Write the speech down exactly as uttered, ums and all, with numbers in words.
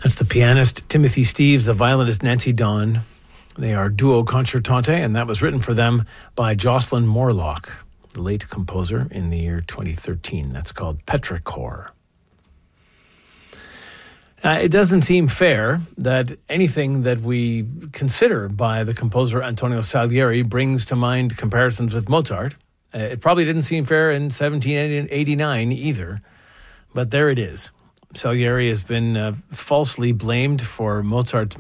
That's the pianist Timothy Steeves, the violinist Nancy Dawn. They are duo concertante, and that was written for them by Jocelyn Morlock, the late composer, in the year twenty thirteen. That's called Petrichor. Uh, it doesn't seem fair that anything that we consider by the composer Antonio Salieri brings to mind comparisons with Mozart. Uh, it probably didn't seem fair in seventeen eighty-nine either, but there it is. Salieri has been uh, falsely blamed for Mozart's